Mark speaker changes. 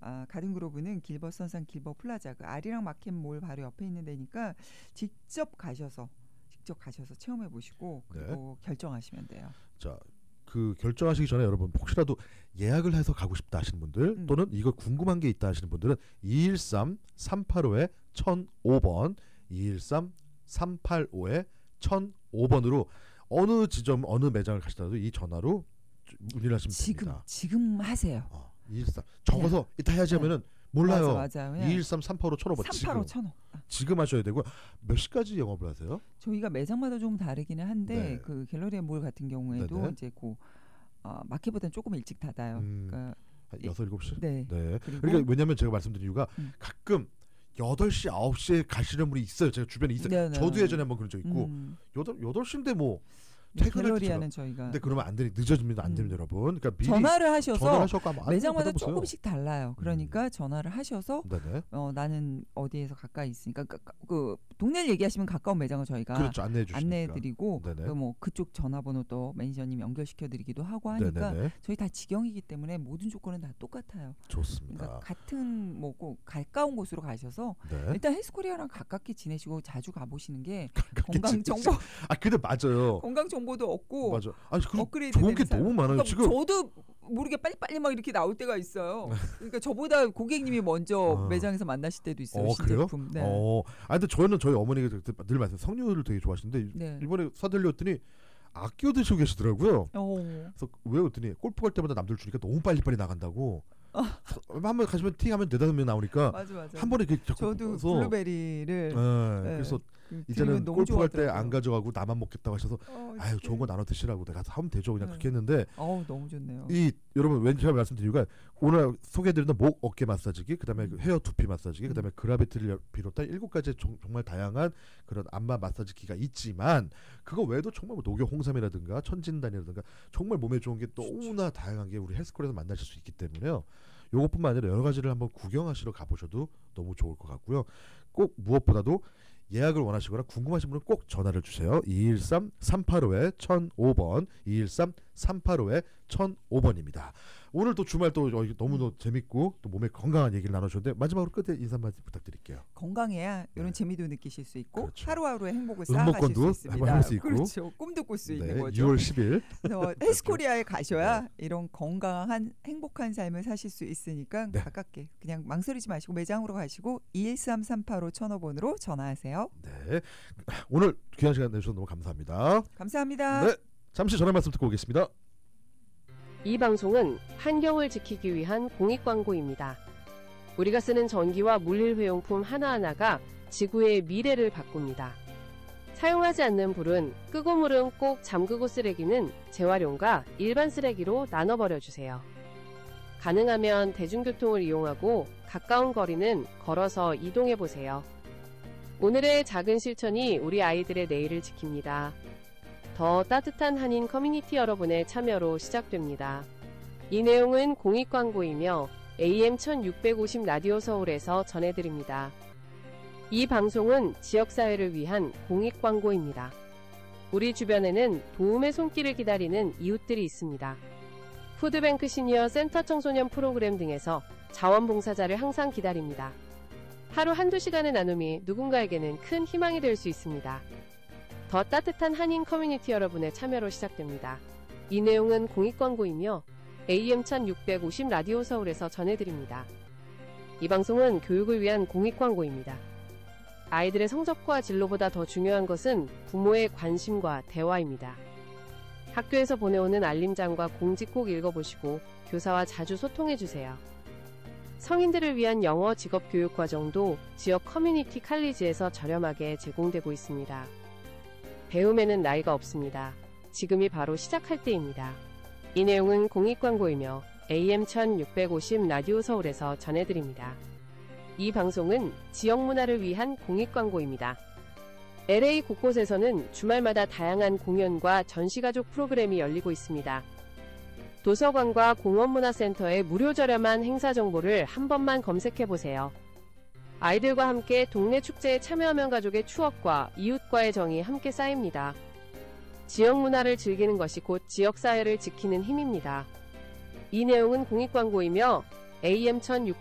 Speaker 1: 가든그로브는 길버선산 길버플라자 그 아리랑 마켓몰 바로 옆에 있는 데니까 직접 가셔서 체험해 보시고 그리고 결정하시면 돼요.
Speaker 2: 자, 그 결정하시기 전에 여러분 혹시라도 예약을 해서 가고 싶다 하시는 분들 또는 이거 궁금한 게 있다 하시는 분들은 213-385-1005번 213-385-1005번으로 어느 지점 어느 매장을 가시더라도 이 전화로 문의를 하시면 됩니다.
Speaker 1: 지금 하세요.
Speaker 2: 213 적어서 이따 해야지 하면은 몰라요.
Speaker 1: 맞아요.
Speaker 2: 213-385-1005번
Speaker 1: 385-1005
Speaker 2: 지금 하셔야 되고요. 몇 시까지 영업을 하세요?
Speaker 1: 저희가 매장마다 좀 다르기는 한데
Speaker 2: 네.
Speaker 1: 그 갤러리아 몰 같은 경우에도
Speaker 2: 네네.
Speaker 1: 이제 마켓보다는 조금 일찍 닫아요. 그러니까
Speaker 2: 6, 7시?
Speaker 1: 네.
Speaker 2: 그러니까 왜냐면 제가 말씀드린 이유가 가끔 8시, 9시에 가시는 분이 있어요. 제가 주변에 있어요.
Speaker 1: 네네.
Speaker 2: 저도 예전에 한번 그런 적 있고 8시인데 뭐
Speaker 1: 갤러리아는 저희가
Speaker 2: 근데 그러면 안 되니 늦어집니다. 안 됩니다, 여러분. 그러니까 미리
Speaker 1: 전화를 하셔서 매장마다
Speaker 2: 받아보세요.
Speaker 1: 조금씩 달라요. 그러니까 전화를 하셔서
Speaker 2: 네네.
Speaker 1: 나는 어디에서 가까이 있으니까 그 동네를 얘기하시면 가까운 매장을 저희가
Speaker 2: 그렇죠.
Speaker 1: 안내해드리고 뭐 그쪽 전화번호도 매니저님 연결시켜드리기도 하고 하니까
Speaker 2: 네네네.
Speaker 1: 저희 다 직영이기 때문에 모든 조건은 다 똑같아요.
Speaker 2: 좋습니다.
Speaker 1: 그러니까 같은 꼭 가까운 곳으로 가셔서 일단 헬스코리아랑 가깝게 지내시고 자주 가보시는 게 건강 정보.
Speaker 2: 근데 맞아요.
Speaker 1: 건강 정보도 얻고
Speaker 2: 맞아. 아니
Speaker 1: 업그레이드
Speaker 2: 좋은 게 너무 많아요.
Speaker 1: 그러니까
Speaker 2: 지금
Speaker 1: 저도 모르게 빨리빨리 막 이렇게 나올 때가 있어요. 그러니까 저보다 고객님이 먼저 매장에서 만나실 때도 있어요. 신제품.
Speaker 2: 그래요? 네. 근데 저희 어머니가 늘 말씀 석류를 되게 좋아하시는데 이번에 사들렸더니 아껴 드시고 계시더라고요. 그래서 왜 그랬더니 골프 갈 때마다 남들 주니까 너무 빨리빨리 나간다고. 한번 가시면 팅하면 4-5명 나오니까
Speaker 1: 맞아.
Speaker 2: 한 번에 이렇게
Speaker 1: 저도 블루베리를
Speaker 2: 그래서 이제는 골프 갈 때 안 가져가고 나만 먹겠다고 하셔서 아유 좋은 거 나눠 드시라고 내가 하면 되죠 그냥 그렇게 했는데
Speaker 1: 너무 좋네요.
Speaker 2: 여러분 왠지 제가 말씀드린 이유가 오늘 소개해드리는 목 어깨 마사지기 그다음에 헤어 두피 마사지기 그다음에 그라비티를 비롯한 7가지 정말 다양한 그런 안마 마사지기가 있지만 그거 외에도 정말 뭐 녹용 홍삼이라든가 천진단이라든가 정말 몸에 좋은 게 너무나 다양한 게 우리 헬스코리아에서 만나실 수 있기 때문에요. 요것뿐만 아니라 여러 가지를 한번 구경하시러 가보셔도 너무 좋을 것 같고요. 꼭 무엇보다도 예약을 원하시거나 궁금하신 분은 꼭 전화를 주세요. 213-385-1005번 213-385-1005번입니다. 오늘 또 주말 또 너무 재밌고 또 몸에 건강한 얘기를 나눠주셨는데 마지막으로 끝에 인사 한마디 부탁드릴게요.
Speaker 1: 건강해야 이런 재미도 느끼실 수 있고
Speaker 2: 그렇죠.
Speaker 1: 하루하루의 행복을 쌓아가실 수 있습니다.
Speaker 2: 수 있고.
Speaker 1: 그렇죠. 꿈도 꿀 수 있는 거죠.
Speaker 2: 6월 10일
Speaker 1: 헬스코리아에 가셔야 이런 건강한 행복한 삶을 사실 수 있으니까 가깝게 그냥 망설이지 마시고 매장으로 가시고 213-385-1005번으로 전화하세요.
Speaker 2: 네, 오늘 귀한 시간 내주셔서 너무 감사합니다.
Speaker 1: 감사합니다.
Speaker 2: 네, 잠시 전화 말씀 듣고 오겠습니다.
Speaker 3: 이 방송은 환경을 지키기 위한 공익광고입니다. 우리가 쓰는 전기와 물일회용품 하나하나가 지구의 미래를 바꿉니다. 사용하지 않는 불은 끄고 물은 꼭 잠그고 쓰레기는 재활용과 일반 쓰레기로 나눠버려주세요. 가능하면 대중교통을 이용하고 가까운 거리는 걸어서 이동해보세요. 오늘의 작은 실천이 우리 아이들의 내일을 지킵니다. 더 따뜻한 한인 커뮤니티 여러분의 참여로 시작됩니다. 이 내용은 공익광고이며 AM 1650 라디오 서울에서 전해드립니다. 이 방송은 지역사회를 위한 공익광고입니다. 우리 주변에는 도움의 손길을 기다리는 이웃들이 있습니다. 푸드뱅크 시니어 센터 청소년 프로그램 등에서 자원봉사자를 항상 기다립니다. 하루 한두 시간의 나눔이 누군가에게는 큰 희망이 될 수 있습니다. 더 따뜻한 한인 커뮤니티 여러분의 참여로 시작됩니다. 이 내용은 공익광고이며 AM 1650 라디오 서울에서 전해드립니다. 이 방송은 교육을 위한 공익광고입니다. 아이들의 성적과 진로보다 더 중요한 것은 부모의 관심과 대화입니다. 학교에서 보내오는 알림장과 공지 꼭 읽어보시고 교사와 자주 소통해주세요. 성인들을 위한 영어 직업교육 과정도 지역 커뮤니티 칼리지에서 저렴하게 제공되고 있습니다. 배움에는 나이가 없습니다. 지금이 바로 시작할 때입니다. 이 내용은 공익광고이며 AM 1650 라디오 서울에서 전해드립니다. 이 방송은 지역 문화를 위한 공익광고입니다. LA 곳곳에서는 주말마다 다양한 공연과 전시가족 프로그램이 열리고 있습니다. 도서관과 공원문화센터의 무료 저렴한 행사 정보를 한 번만 검색해보세요. 아이들과 함께 동네 축제에 참여하면 가족의 추억과 이웃과의 정이 함께 쌓입니다. 지역 문화를 즐기는 것이 곧 지역사회를 지키는 힘입니다. 이 내용은 공익광고이며 AM 1650